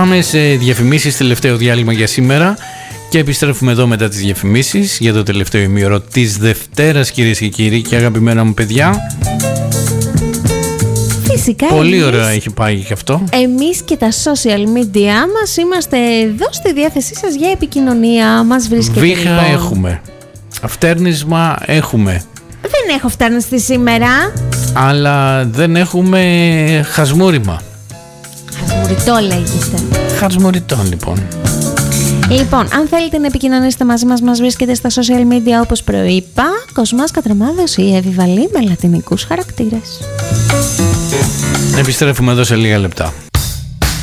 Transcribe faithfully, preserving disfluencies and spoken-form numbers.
Πάμε σε διαφημίσεις, τελευταίο διάλειμμα για σήμερα και επιστρέφουμε εδώ μετά τις διαφημίσεις για το τελευταίο ημίωρο της Δευτέρας, κυρίες και κύριοι και αγαπημένα μου παιδιά. Φυσικά, πολύ εμείς, ωραία έχει πάει και αυτό. Εμείς και τα social media μας είμαστε εδώ στη διάθεσή σας για επικοινωνία. Μας βρίσκεται. Βήχα λοιπόν. έχουμε. Φτέρνισμα έχουμε. Δεν έχω φτάνει σήμερα. Αλλά δεν έχουμε χασμούριμα. Χασμουριτό λέγεται. Χασμουριτό λοιπόν. Λοιπόν, αν θέλετε να επικοινωνήσετε μαζί μας, μας βρίσκεται στα social media όπως προείπα. Κοσμάς Κατραμάδος ή Εβιβαλή με λατινικούς χαρακτήρες. Επιστρέφουμε εδώ σε λίγα λεπτά.